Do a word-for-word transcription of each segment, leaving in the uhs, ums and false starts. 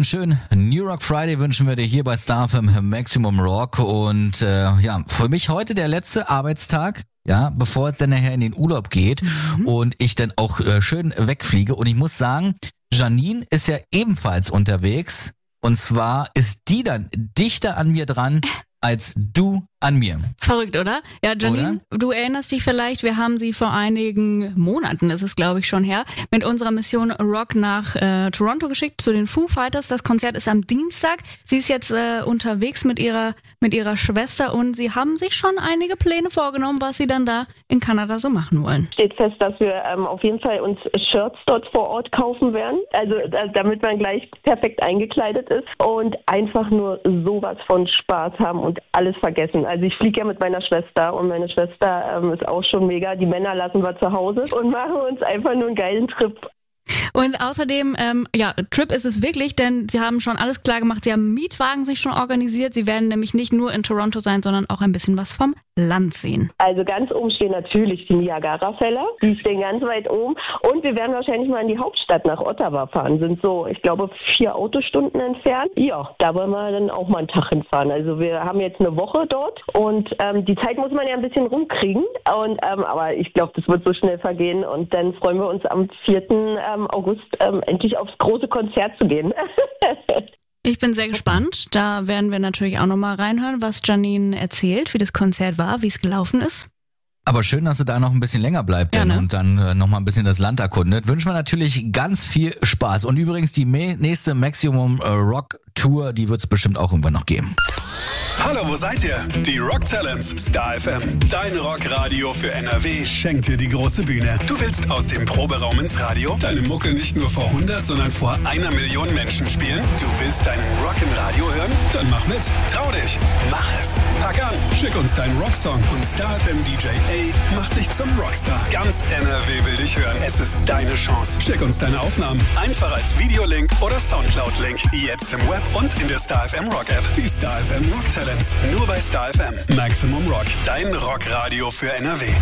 Einen schönen New Rock Friday wünschen wir dir hier bei Star F M Maximum Rock und äh, ja, für mich heute der letzte Arbeitstag, ja, bevor es dann nachher in den Urlaub geht mhm. und ich dann auch äh, schön wegfliege. Und ich muss sagen, Janine ist ja ebenfalls unterwegs und zwar ist die dann dichter an mir dran als du an mir. Verrückt, oder? Ja, Janine, oder? Du erinnerst dich vielleicht, wir haben sie vor einigen Monaten, das ist glaube ich schon her, mit unserer Mission Rock nach äh, Toronto geschickt zu den Foo Fighters. Das Konzert ist am Dienstag. Sie ist jetzt äh, unterwegs mit ihrer mit ihrer Schwester und sie haben sich schon einige Pläne vorgenommen, was sie dann da in Kanada so machen wollen. Steht fest, dass wir ähm, auf jeden Fall uns Shirts dort vor Ort kaufen werden, also da, damit man gleich perfekt eingekleidet ist und einfach nur sowas von Spaß haben und alles vergessen. Also ich fliege ja mit meiner Schwester und meine Schwester ähm, ist auch schon mega. Die Männer lassen wir zu Hause und machen uns einfach nur einen geilen Trip. Und außerdem, ähm, ja, Trip ist es wirklich, denn sie haben schon alles klar gemacht. Sie haben Mietwagen sich schon organisiert. Sie werden nämlich nicht nur in Toronto sein, sondern auch ein bisschen was vom Land sehen. Also ganz oben stehen natürlich die Niagara-Fälle. Die stehen ganz weit oben. Und wir werden wahrscheinlich mal in die Hauptstadt nach Ottawa fahren. Sind so, ich glaube, vier Autostunden entfernt. Ja, da wollen wir dann auch mal einen Tag hinfahren. Also wir haben jetzt eine Woche dort und ähm, die Zeit muss man ja ein bisschen rumkriegen. Und ähm, aber ich glaube, das wird so schnell vergehen. Und dann freuen wir uns am vierten August ähm, endlich aufs große Konzert zu gehen. Ich bin sehr gespannt. Da werden wir natürlich auch nochmal reinhören, was Janine erzählt, wie das Konzert war, wie es gelaufen ist. Aber schön, dass sie da noch ein bisschen länger bleibt ja, ne? und dann äh, nochmal ein bisschen das Land erkundet. Wünschen wir natürlich ganz viel Spaß. Und übrigens die me- nächste Maximum äh, Rock Tour, die wird es bestimmt auch irgendwann noch geben. Hallo, wo seid ihr? Die Rock Talents, Star F M, dein Rockradio für N R W, schenkt dir die große Bühne. Du willst aus dem Proberaum ins Radio deine Mucke nicht nur vor hundert, sondern vor einer Million Menschen spielen? Du willst deinen Rock im Radio hören? Dann mach mit, trau dich, mach es. Pack an, schick uns deinen Rocksong und Star F M D J A macht dich zum Rockstar. Ganz N R W will dich hören. Es ist deine Chance. Schick uns deine Aufnahmen einfach als Videolink oder Soundcloud-Link. Jetzt im Web und in der Star F M Rock App. Die Star F M Rock Talents. Nur bei Star F M. Maximum Rock. Dein Rockradio für N R W.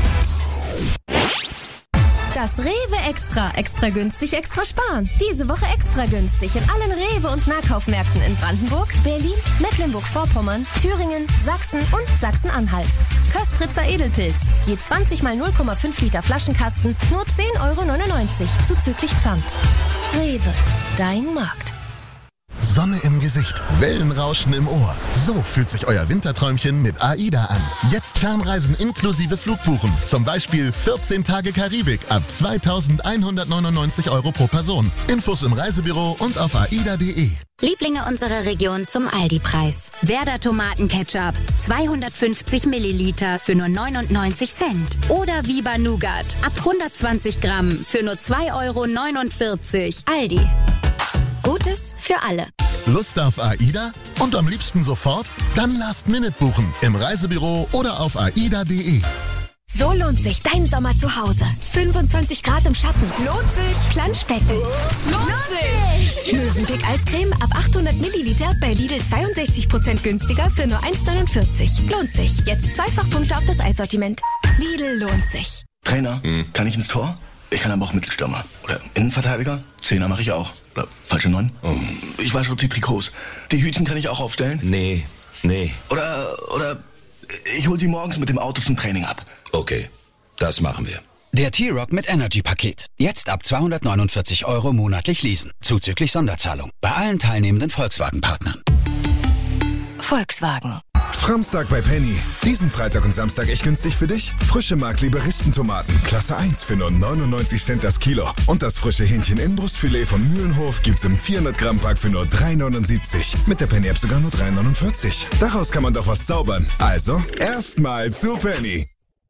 Das Rewe Extra. Extra günstig, extra sparen. Diese Woche extra günstig in allen Rewe- und Nahkaufmärkten in Brandenburg, Berlin, Mecklenburg-Vorpommern, Thüringen, Sachsen und Sachsen-Anhalt. Köstritzer Edelpilz. Je zwanzig mal null Komma fünf Liter Flaschenkasten. Nur zehn Euro neunundneunzig. Zuzüglich Pfand. Rewe. Dein Markt. Sonne im Gesicht, Wellenrauschen im Ohr. So fühlt sich euer Winterträumchen mit AIDA an. Jetzt Fernreisen inklusive Flugbuchen. Zum Beispiel vierzehn Tage Karibik ab zweitausendeinhundertneunundneunzig Euro pro Person. Infos im Reisebüro und auf aida punkt de. Lieblinge unserer Region zum Aldi-Preis. Werder Tomatenketchup, zweihundertfünfzig Milliliter für nur neunundneunzig Cent. Oder Viva Nougat, ab hundertzwanzig Gramm für nur zwei Euro neunundvierzig. Aldi. Gutes für alle. Lust auf AIDA? Und am liebsten sofort? Dann Last Minute buchen. Im Reisebüro oder auf aida punkt de. So lohnt sich dein Sommer zu Hause. fünfundzwanzig Grad im Schatten. Lohnt sich. Planschbecken. Lohnt, lohnt sich. Mövenpick Eiscreme ab achthundert Milliliter bei Lidl zweiundsechzig Prozent günstiger für nur eins neunundvierzig. Lohnt sich. Jetzt Zweifachpunkte auf das Eissortiment. Lidl lohnt sich. Trainer, hm. kann ich ins Tor? Ich kann aber auch Mittelstürmer. Oder Innenverteidiger. Zehner mache ich auch. Oder falsche Neun. Oh. Ich wasche die Trikots. Die Hütchen kann ich auch aufstellen. Nee, nee. Oder, oder ich hol sie morgens mit dem Auto zum Training ab. Okay, das machen wir. Der T-Rock mit Energy-Paket. Jetzt ab zweihundertneunundvierzig Euro monatlich leasen. Zuzüglich Sonderzahlung. Bei allen teilnehmenden Volkswagen-Partnern. Volkswagen. Framstag bei Penny. Diesen Freitag und Samstag echt günstig für dich. Frische Mark-Liberistentomaten, Klasse eins für nur neunundneunzig Cent das Kilo. Und das frische Hähnchen Inbrustfilet von Mühlenhof gibt's im vierhundert Gramm Pack für nur drei neunundsiebzig. Mit der Penny-App sogar nur drei neunundvierzig. Daraus kann man doch was zaubern. Also, erstmal zu Penny.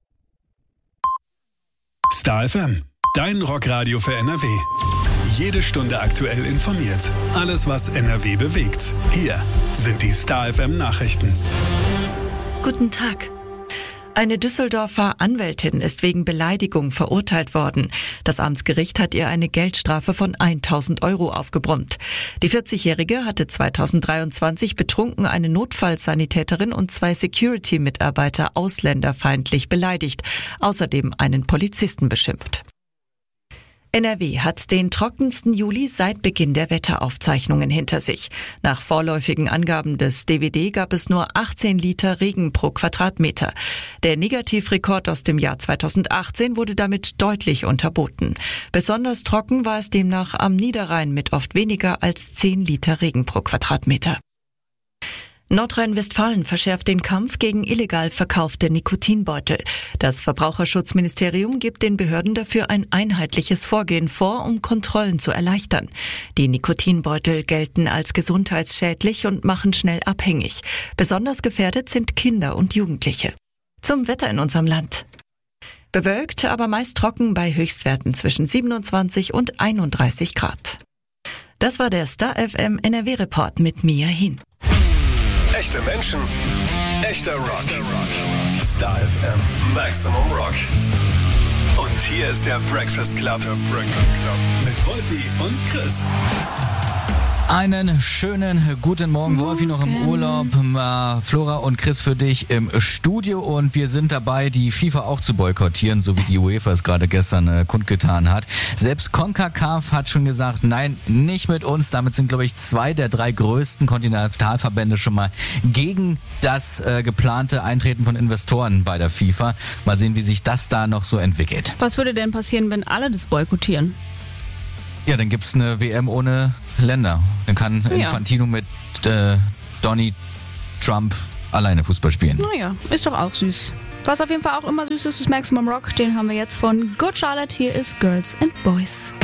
Star F M. Dein Rockradio für N R W. Jede Stunde aktuell informiert. Alles, was N R W bewegt. Hier sind die Star F M Nachrichten. Guten Tag. Eine Düsseldorfer Anwältin ist wegen Beleidigung verurteilt worden. Das Amtsgericht hat ihr eine Geldstrafe von tausend Euro aufgebrummt. Die vierzigjährige hatte zweitausenddreiundzwanzig betrunken eine Notfallsanitäterin und zwei Security-Mitarbeiter ausländerfeindlich beleidigt, außerdem einen Polizisten beschimpft. N R W hat den trockensten Juli seit Beginn der Wetteraufzeichnungen hinter sich. Nach vorläufigen Angaben des D W D gab es nur achtzehn Liter Regen pro Quadratmeter. Der Negativrekord aus dem Jahr zweitausendachtzehn wurde damit deutlich unterboten. Besonders trocken war es demnach am Niederrhein mit oft weniger als zehn Liter Regen pro Quadratmeter. Nordrhein-Westfalen verschärft den Kampf gegen illegal verkaufte Nikotinbeutel. Das Verbraucherschutzministerium gibt den Behörden dafür ein einheitliches Vorgehen vor, um Kontrollen zu erleichtern. Die Nikotinbeutel gelten als gesundheitsschädlich und machen schnell abhängig. Besonders gefährdet sind Kinder und Jugendliche. Zum Wetter in unserem Land. Bewölkt, aber meist trocken bei Höchstwerten zwischen siebenundzwanzig und einunddreißig Grad. Das war der Star F M N R W-Report mit Mia Hin. Echte Menschen, echter Rock. Star F M Maximum Rock. Und hier ist der Breakfast Club. Der Breakfast Club. Mit Wolfi und Chris. Einen schönen guten Morgen, Wolfi noch im Urlaub, Flora und Chris für dich im Studio und wir sind dabei, die FIFA auch zu boykottieren, so wie die UEFA es gerade gestern äh, kundgetan hat. Selbst CONCACAF hat schon gesagt, nein, nicht mit uns. Damit sind, glaube ich, zwei der drei größten Kontinentalverbände schon mal gegen das äh, geplante Eintreten von Investoren bei der FIFA. Mal sehen, wie sich das da noch so entwickelt. Was würde denn passieren, wenn alle das boykottieren? Ja, dann gibt's eine W M ohne Länder. Dann kann Ja. Infantino mit äh, Donny Trump alleine Fußball spielen. Naja, ist doch auch süß. Was auf jeden Fall auch immer süß ist, ist Maximum Rock. Den haben wir jetzt von Good Charlotte. Hier ist Girls and Boys.